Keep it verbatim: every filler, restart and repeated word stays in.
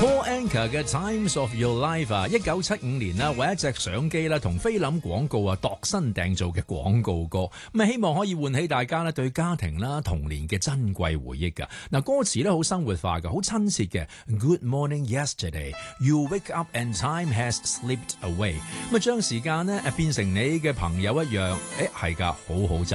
Paul Anka 嘅 Times of Your Life 啊，一九七五年啦，為一隻相機啦同菲林廣告啊度身訂造嘅廣告歌，咁啊希望可以喚起大家咧對家庭啦童年嘅珍貴回憶噶。嗱，歌詞咧好生活化嘅，好親切嘅。Good morning yesterday, you wake up and time has slipped away。咁啊將時間咧變成你嘅朋友一樣，誒係噶，好好。